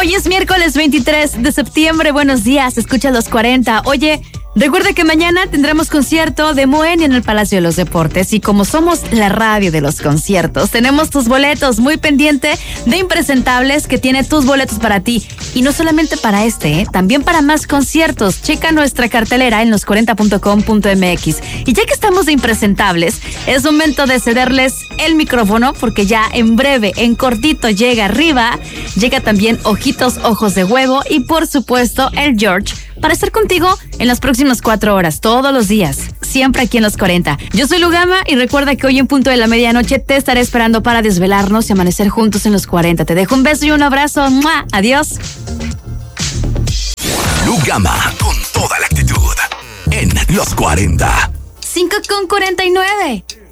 Hoy es miércoles 23 de septiembre. Buenos días, escucha los 40. Oye, recuerda que mañana tendremos concierto de Moenia en el Palacio de los Deportes. Y como somos la radio de los conciertos, tenemos tus boletos. Muy pendiente de Impresentables, que tiene tus boletos para ti. Y no solamente para también para más conciertos. Checa nuestra cartelera en los40.com.mx. Y ya que estamos de Impresentables, es momento de cederles el micrófono, porque ya en breve, en cortito, llega arriba. Llega también Ojitos, Ojos de Huevo y por supuesto el George, para estar contigo en las próximas 4 horas, todos los días, siempre aquí en Los 40. Yo soy Lugama y recuerda que hoy en punto de la medianoche te estaré esperando para desvelarnos y amanecer juntos en Los 40. Te dejo un beso y un abrazo. ¡Mua! Adiós. Lugama, con toda la actitud, en Los 40. 5:49.